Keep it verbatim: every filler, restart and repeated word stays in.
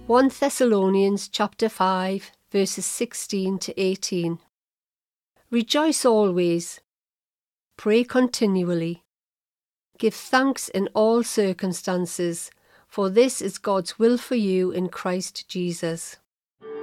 First Thessalonians chapter five, verses sixteen to eighteen. Rejoice always. Pray continually. Give thanks in all circumstances, for this is God's will for you in Christ Jesus.